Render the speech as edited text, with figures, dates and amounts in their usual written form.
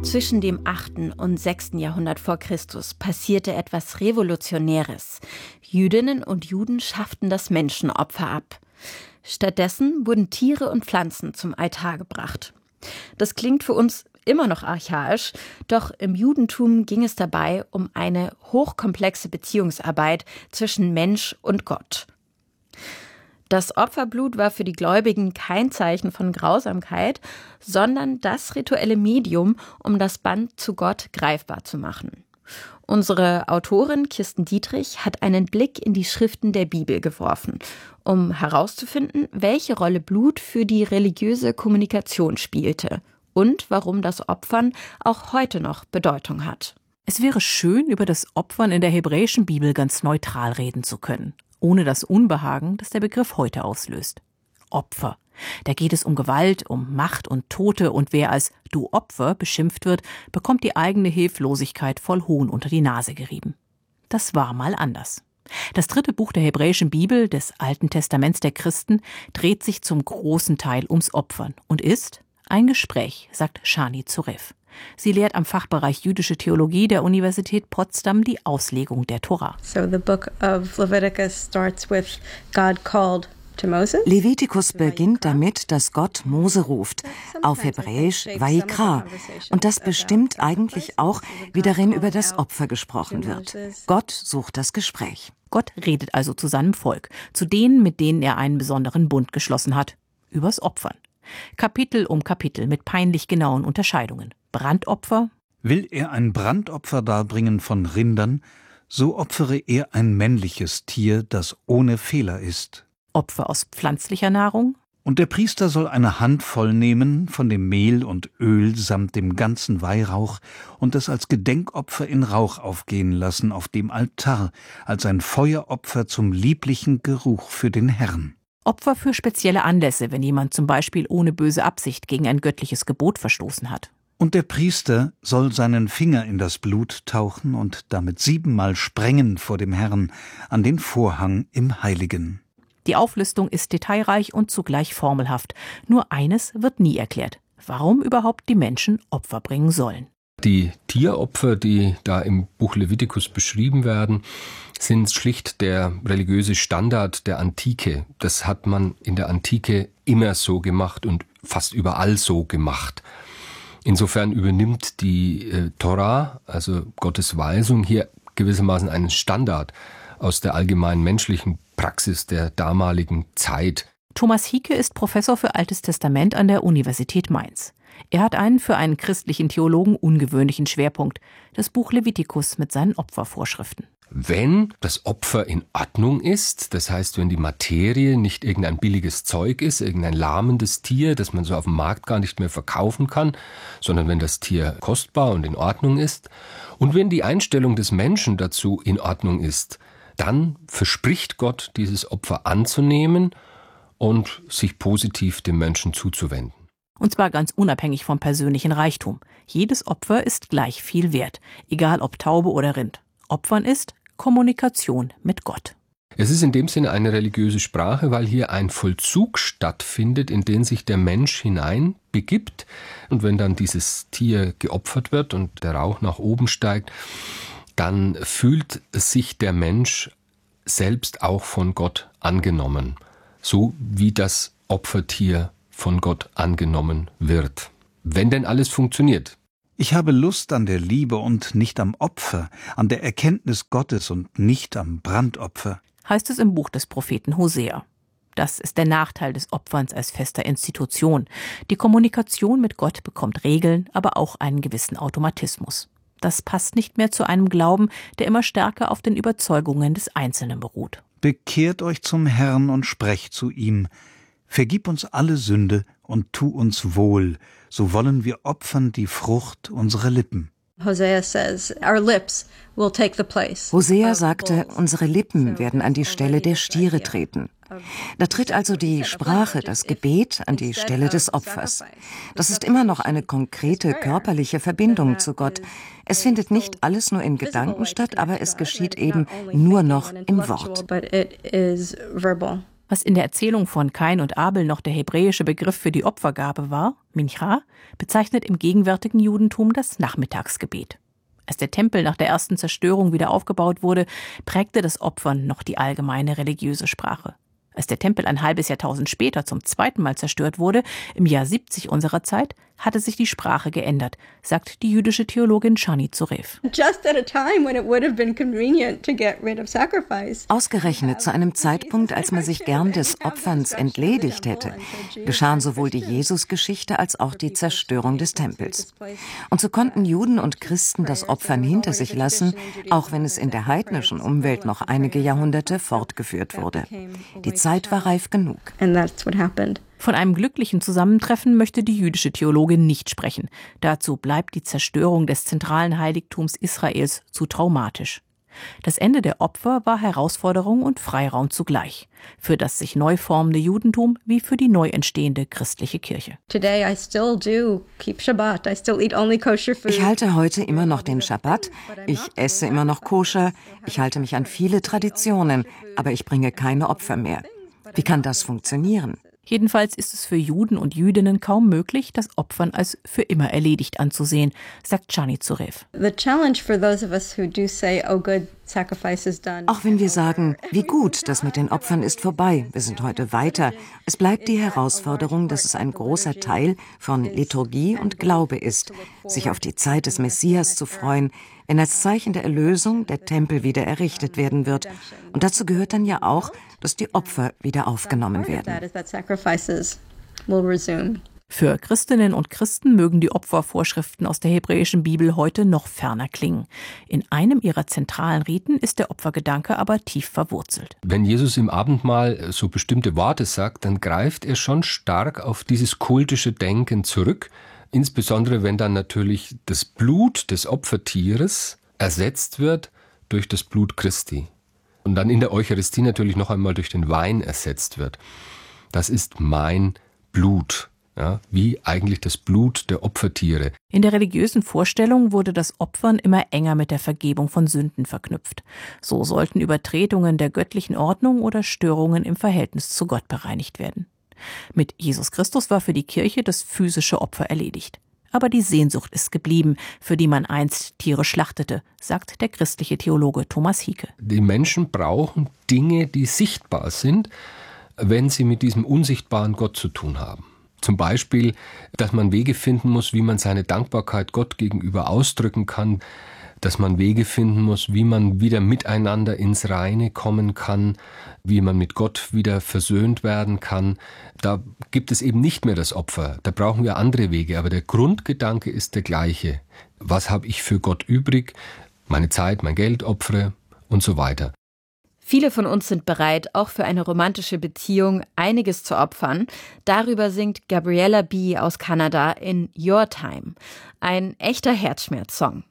Zwischen dem 8. und 6. Jahrhundert vor Christus passierte etwas Revolutionäres. Jüdinnen und Juden schafften das Menschenopfer ab. Stattdessen wurden Tiere und Pflanzen zum Altar gebracht. Das klingt für uns immer noch archaisch, doch im Judentum ging es dabei um eine hochkomplexe Beziehungsarbeit zwischen Mensch und Gott. Das Opferblut war für die Gläubigen kein Zeichen von Grausamkeit, sondern das rituelle Medium, um das Band zu Gott greifbar zu machen. Unsere Autorin Kirsten Dietrich hat einen Blick in die Schriften der Bibel geworfen, um herauszufinden, welche Rolle Blut für die religiöse Kommunikation spielte und warum das Opfern auch heute noch Bedeutung hat. Es wäre schön, über das Opfern in der hebräischen Bibel ganz neutral reden zu können, ohne das Unbehagen, das der Begriff heute auslöst. Opfer. Da geht es um Gewalt, um Macht und Tote, und wer als »du Opfer« beschimpft wird, bekommt die eigene Hilflosigkeit voll Hohn unter die Nase gerieben. Das war mal anders. Das 3. Buch der hebräischen Bibel, des Alten Testaments der Christen, dreht sich zum großen Teil ums Opfern und ist ein Gespräch, sagt Shani Zorev. Sie lehrt am Fachbereich Jüdische Theologie der Universität Potsdam die Auslegung der Tora. So the book of Leviticus starts with God called to Moses. Levitikus beginnt damit, dass Gott Mose ruft, auf Hebräisch Vayikra. Und das bestimmt eigentlich auch, wie darin über das Opfer gesprochen wird. Gott sucht das Gespräch. Gott redet also zu seinem Volk, zu denen, mit denen er einen besonderen Bund geschlossen hat, übers Opfern. Kapitel um Kapitel mit peinlich genauen Unterscheidungen. Brandopfer. Will er ein Brandopfer darbringen von Rindern, so opfere er ein männliches Tier, das ohne Fehler ist. Opfer aus pflanzlicher Nahrung. Und der Priester soll eine Handvoll nehmen von dem Mehl und Öl samt dem ganzen Weihrauch und es als Gedenkopfer in Rauch aufgehen lassen auf dem Altar, als ein Feueropfer zum lieblichen Geruch für den Herrn. Opfer für spezielle Anlässe, wenn jemand zum Beispiel ohne böse Absicht gegen ein göttliches Gebot verstoßen hat. Und der Priester soll seinen Finger in das Blut tauchen und damit 7-mal sprengen vor dem Herrn an den Vorhang im Heiligen. Die Auflistung ist detailreich und zugleich formelhaft. Nur eines wird nie erklärt: warum überhaupt die Menschen Opfer bringen sollen. Die Tieropfer, die da im Buch Levitikus beschrieben werden, sind schlicht der religiöse Standard der Antike. Das hat man in der Antike immer so gemacht und fast überall so gemacht. Insofern übernimmt die Tora, also Gottes Weisung, hier gewissermaßen einen Standard aus der allgemeinen menschlichen Praxis der damaligen Zeit. Thomas Hieke ist Professor für Altes Testament an der Universität Mainz. Er hat einen für einen christlichen Theologen ungewöhnlichen Schwerpunkt: das Buch Levitikus mit seinen Opfervorschriften. Wenn das Opfer in Ordnung ist, das heißt, wenn die Materie nicht irgendein billiges Zeug ist, irgendein lahmendes Tier, das man so auf dem Markt gar nicht mehr verkaufen kann, sondern wenn das Tier kostbar und in Ordnung ist und wenn die Einstellung des Menschen dazu in Ordnung ist, dann verspricht Gott, dieses Opfer anzunehmen und sich positiv dem Menschen zuzuwenden. Und zwar ganz unabhängig vom persönlichen Reichtum. Jedes Opfer ist gleich viel wert, egal ob Taube oder Rind. Opfern ist Kommunikation mit Gott. Es ist in dem Sinne eine religiöse Sprache, weil hier ein Vollzug stattfindet, in den sich der Mensch hineinbegibt. Und wenn dann dieses Tier geopfert wird und der Rauch nach oben steigt, dann fühlt sich der Mensch selbst auch von Gott angenommen, so wie das Opfertier von Gott angenommen wird. Wenn denn alles funktioniert. Ich habe Lust an der Liebe und nicht am Opfer, an der Erkenntnis Gottes und nicht am Brandopfer, heißt es im Buch des Propheten Hosea. Das ist der Nachteil des Opferns als fester Institution. Die Kommunikation mit Gott bekommt Regeln, aber auch einen gewissen Automatismus. Das passt nicht mehr zu einem Glauben, der immer stärker auf den Überzeugungen des Einzelnen beruht. Bekehrt euch zum Herrn und sprecht zu ihm. Vergib uns alle Sünde und tu uns wohl, so wollen wir opfern die Frucht unserer Lippen. Hosea sagte, unsere Lippen werden an die Stelle der Stiere treten. Da tritt also die Sprache, das Gebet an die Stelle des Opfers. Das ist immer noch eine konkrete körperliche Verbindung zu Gott. Es findet nicht alles nur in Gedanken statt, aber es geschieht eben nur noch im Wort. Was in der Erzählung von Kain und Abel noch der hebräische Begriff für die Opfergabe war, Mincha, bezeichnet im gegenwärtigen Judentum das Nachmittagsgebet. Als der Tempel nach der ersten Zerstörung wieder aufgebaut wurde, prägte das Opfern noch die allgemeine religiöse Sprache. Als der Tempel ein halbes Jahrtausend später zum zweiten Mal zerstört wurde, im Jahr 70 unserer Zeit, hatte sich die Sprache geändert, sagt die jüdische Theologin Shani Zorev. Ausgerechnet zu einem Zeitpunkt, als man sich gern des Opferns entledigt hätte, geschahen sowohl die Jesusgeschichte als auch die Zerstörung des Tempels. Und so konnten Juden und Christen das Opfern hinter sich lassen, auch wenn es in der heidnischen Umwelt noch einige Jahrhunderte fortgeführt wurde. Die Zeit war reif genug. Von einem glücklichen Zusammentreffen möchte die jüdische Theologin nicht sprechen. Dazu bleibt die Zerstörung des zentralen Heiligtums Israels zu traumatisch. Das Ende der Opfer war Herausforderung und Freiraum zugleich. Für das sich neu formende Judentum wie für die neu entstehende christliche Kirche. Ich halte heute immer noch den Schabbat, ich esse immer noch koscher, ich halte mich an viele Traditionen, aber ich bringe keine Opfer mehr. Wie kann das funktionieren? Jedenfalls ist es für Juden und Jüdinnen kaum möglich, das Opfern als für immer erledigt anzusehen, sagt Shani Zorev. Auch wenn wir sagen, wie gut, das mit den Opfern ist vorbei, wir sind heute weiter, es bleibt die Herausforderung, dass es ein großer Teil von Liturgie und Glaube ist, sich auf die Zeit des Messias zu freuen, wenn als Zeichen der Erlösung der Tempel wieder errichtet werden wird. Und dazu gehört dann ja auch, dass die Opfer wieder aufgenommen werden. Für Christinnen und Christen mögen die Opfervorschriften aus der hebräischen Bibel heute noch ferner klingen. In einem ihrer zentralen Riten ist der Opfergedanke aber tief verwurzelt. Wenn Jesus im Abendmahl so bestimmte Worte sagt, dann greift er schon stark auf dieses kultische Denken zurück. Insbesondere wenn dann natürlich das Blut des Opfertieres ersetzt wird durch das Blut Christi. Und dann in der Eucharistie natürlich noch einmal durch den Wein ersetzt wird. Das ist mein Blut. Ja, wie eigentlich das Blut der Opfertiere. In der religiösen Vorstellung wurde das Opfern immer enger mit der Vergebung von Sünden verknüpft. So sollten Übertretungen der göttlichen Ordnung oder Störungen im Verhältnis zu Gott bereinigt werden. Mit Jesus Christus war für die Kirche das physische Opfer erledigt. Aber die Sehnsucht ist geblieben, für die man einst Tiere schlachtete, sagt der christliche Theologe Thomas Hieke. Die Menschen brauchen Dinge, die sichtbar sind, wenn sie mit diesem unsichtbaren Gott zu tun haben. Zum Beispiel, dass man Wege finden muss, wie man seine Dankbarkeit Gott gegenüber ausdrücken kann, dass man Wege finden muss, wie man wieder miteinander ins Reine kommen kann, wie man mit Gott wieder versöhnt werden kann. Da gibt es eben nicht mehr das Opfer, da brauchen wir andere Wege, aber der Grundgedanke ist der gleiche. Was habe ich für Gott übrig? Meine Zeit, mein Geld opfere und so weiter. Viele von uns sind bereit, auch für eine romantische Beziehung einiges zu opfern. Darüber singt Gabriella B. aus Kanada in Your Time. Ein echter Herzschmerzsong.